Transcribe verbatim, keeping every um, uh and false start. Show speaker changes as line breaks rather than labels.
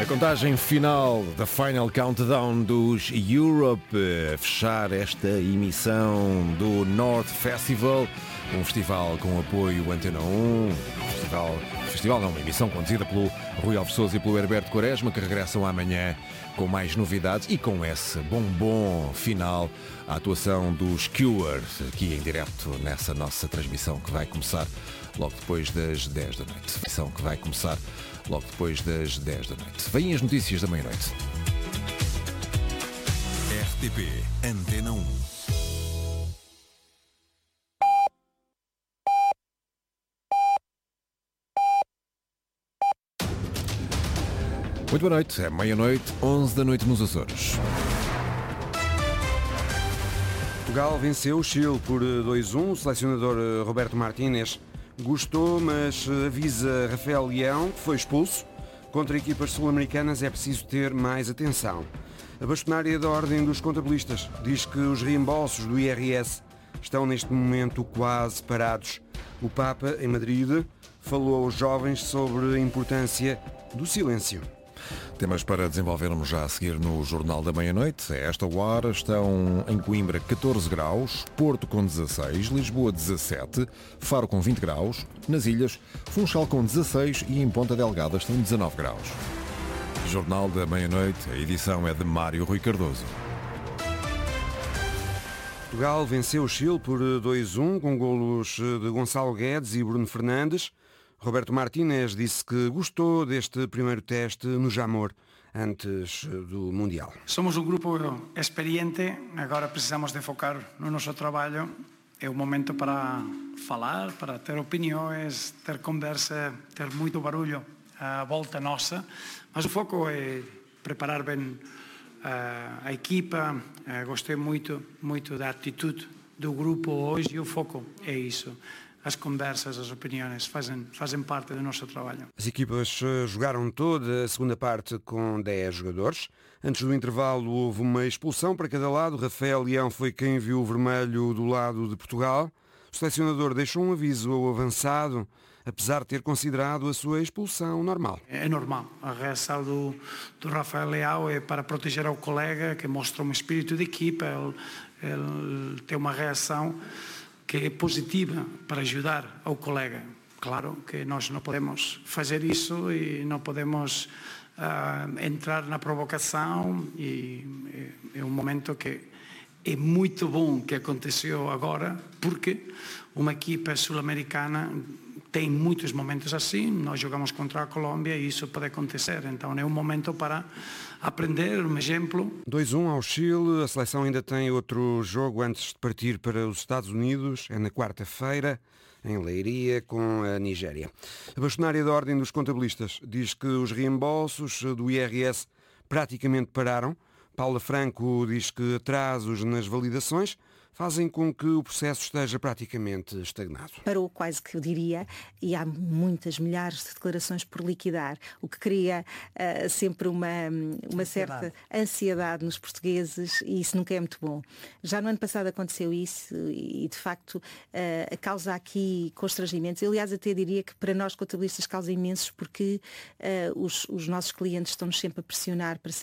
A contagem final da Final Countdown dos Europe, a fechar esta emissão do North Festival, um festival com apoio Antena um, um festival, festival não, uma emissão conduzida pelo Rui Alves Sousa e pelo Herberto Quaresma, que regressam amanhã com mais novidades e com esse bombom final, a atuação dos Cure, aqui em direto nessa nossa transmissão que vai começar logo depois das dez da noite. Transmissão que vai começar logo depois das dez da noite. Vêm as notícias da meia-noite.
R T P Antena um.
Muito boa noite, é meia-noite, onze da noite nos Açores.
Portugal venceu o Chile por dois a um. O selecionador Roberto Martínez gostou, mas avisa Rafael Leão, que foi expulso. Contra equipas sul-americanas é preciso ter mais atenção. A bastonária da Ordem dos Contabilistas diz que os reembolsos do I R S estão neste momento quase parados. O Papa, em Madrid, falou aos jovens sobre a importância do silêncio.
Temas para desenvolvermos já a seguir no Jornal da Meia-Noite. A esta hora estão em Coimbra catorze graus, Porto com dezasseis, Lisboa dezassete, Faro com vinte graus, nas Ilhas, Funchal com dezasseis e em Ponta Delgada estão dezanove graus. Jornal da Meia-Noite, a edição é de Mário Rui Cardoso.
Portugal venceu o Chile por dois a um, com golos de Gonçalo Guedes e Bruno Fernandes. Roberto Martínez disse que gostou deste primeiro teste no Jamor, antes do Mundial.
Somos um grupo experiente, agora precisamos de focar no nosso trabalho. É o momento para falar, para ter opiniões, ter conversa, ter muito barulho à volta nossa. Mas o foco é preparar bem a equipa. Gostei muito, muito da atitude do grupo hoje e o foco é isso. As conversas, as opiniões fazem, fazem parte do nosso trabalho.
As equipas jogaram toda a segunda parte com dez jogadores. Antes do intervalo houve uma expulsão para cada lado. Rafael Leão foi quem viu o vermelho do lado de Portugal. O selecionador deixou um aviso ao avançado, apesar de ter considerado a sua expulsão normal.
É normal. A reação do, do Rafael Leão é para proteger o colega, que mostra um espírito de equipa. Ele, ele tem uma reação que é positiva para ajudar ao colega. Claro que nós não podemos fazer isso e não podemos uh, entrar na provocação, e é, é um momento que é muito bom que aconteceu agora, porque uma equipa sul-americana tem muitos momentos assim. Nós jogamos contra a Colômbia e isso pode acontecer, então é um momento para aprender, um exemplo.
dois a um ao Chile. A seleção ainda tem outro jogo antes de partir para os Estados Unidos. É na quarta-feira, em Leiria, com a Nigéria. A bastonária da Ordem dos Contabilistas diz que os reembolsos do I R S praticamente pararam. Paula Franco diz que atrasos nas validações fazem com que o processo esteja praticamente estagnado.
Parou quase que eu diria, e há muitas, milhares de declarações por liquidar, o que cria uh, sempre uma, uma certa ansiedade nos portugueses, e isso nunca é muito bom. Já no ano passado aconteceu isso e, de facto, uh, causa aqui constrangimentos. Eu, aliás, até diria que para nós contabilistas causa imensos, porque uh, os, os nossos clientes estão-nos sempre a pressionar para